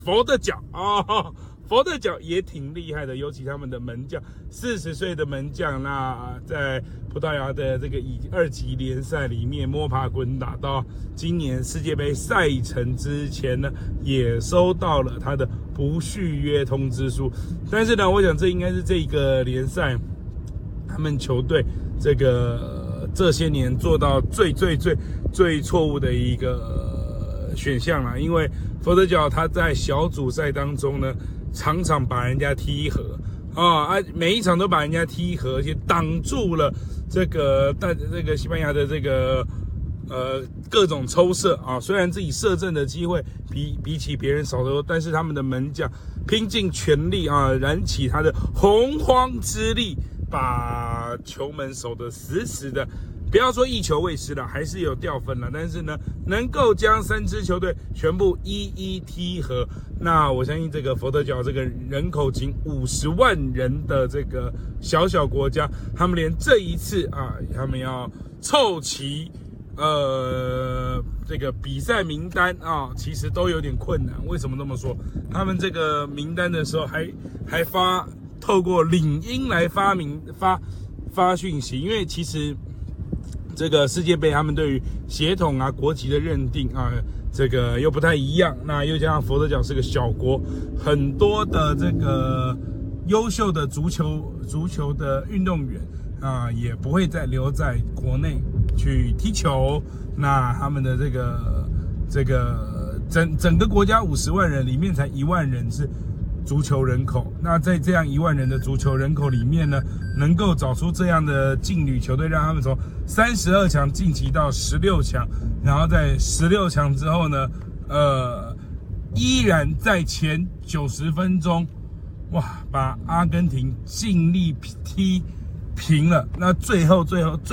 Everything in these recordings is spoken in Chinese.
佛的脚啊。佛的脚也挺厉害的，尤其他们的门将，40岁的门将，那在葡萄牙的这个2级联赛里面摸爬滚打，到今年世界杯赛程之前呢，也收到了他的不续约通知书。但是呢，我想这应该是这个联赛他们球队这些年做到最错误的一个选项啦，因为佛德角他在小组赛当中呢，常常把人家踢和每一场都把人家踢和，而且挡住了这个西班牙的各种抽射啊。虽然自己射正的机会比起别人少得多，但是他们的门将拼尽全力啊，燃起他的洪荒之力，把球门守得死死的。不要说一球未失了，还是有掉分了，但是呢，能够将3支球队全部一踢和，那我相信这个佛得角这个人口仅50万人的这个小国家，他们连这一次他们要凑齐这个比赛名单其实都有点困难。为什么这么说？他们这个名单的时候还透过领英来发讯息，因为其实这个世界杯他们对于血统国籍的认定这个又不太一样，那又加上佛得角是个小国，很多的这个优秀的足球的运动员也不会再留在国内去踢球。那他们的这个整个国家50万人里面才1万人是足球人口，那在这样1万人的足球人口里面呢，能够找出这样的劲旅球队，让他们从32强晋级到16强，然后在16强之后呢，依然在前90分钟，把阿根廷尽力踢平了。那最后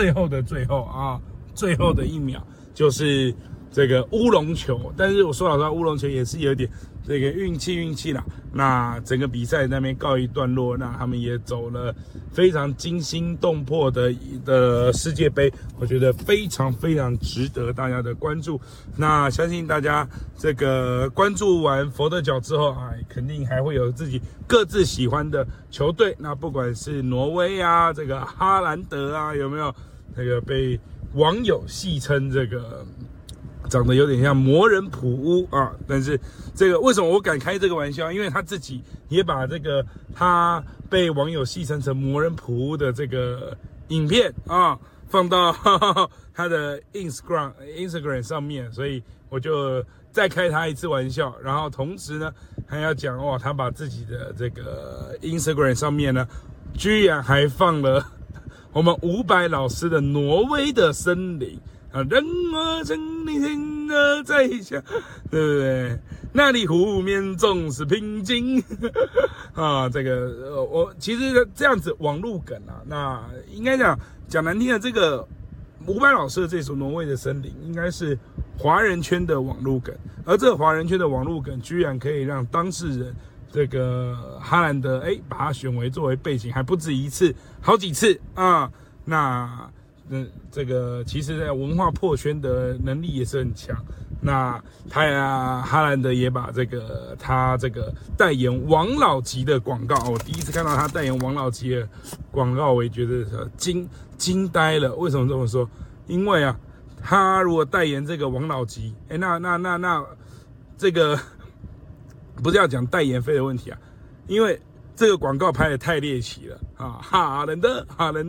的1秒就是这个乌龙球，但是我说老实话，乌龙球也是有点这个运气啦。那整个比赛那边告一段落，那他们也走了非常惊心动魄的世界杯，我觉得非常值得大家的关注。那相信大家这个关注完佛得角之后肯定还会有自己各自喜欢的球队。那不管是挪威这个哈兰德有没有这个被网友戏称这个长得有点像魔人普乌但是这个为什么我敢开这个玩笑？因为他自己也把这个他被网友戏称成魔人普乌的这个影片放到他的 Instagram 上面，所以我就再开他一次玩笑。然后同时呢，还要讲他把自己的这个 Instagram 上面呢，居然还放了我们伍佰老师的挪威的森林。人儿真理听得在想，对不对？那里湖面总是平静这个我其实这样子网路梗那应该讲难听的，这个伍佰老师的这首《挪威的森林》应该是华人圈的网路梗，而这个华人圈的网路梗居然可以让当事人这个哈兰德把它选为作为背景，还不止一次，好几次那这个其实在文化破圈的能力也是很强。那哈兰德也把他这个代言王老吉的广告，我第一次看到他代言王老吉的广告，我也觉得惊呆了。为什么这么说？因为他如果代言这个王老吉，那这个不是要讲代言费的问题因为这个广告拍得太猎奇了哈兰德，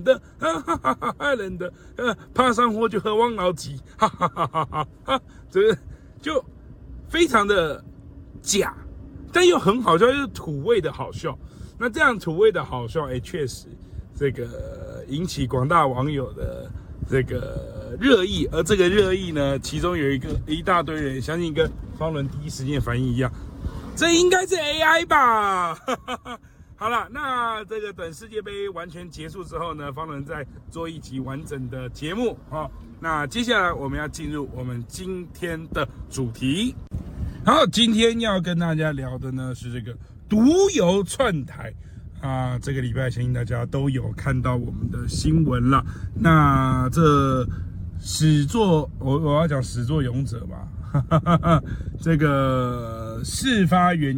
怕上火就喝王老吉，这个就非常的假，但又很好笑，就是土味的好笑。那这样土味的好笑，确实这个引起广大网友的这个热议。而这个热议呢，其中有一大堆人相信跟方伦第一时间反应一样，这应该是 AI 吧。好了，那这个等世界杯完全结束之后呢，方伦再做一集完整的节目那接下来我们要进入我们今天的主题。好，今天要跟大家聊的呢是这个独游串台这个礼拜相信大家都有看到我们的新闻了。那这我要讲始作俑者吧， 这个事发原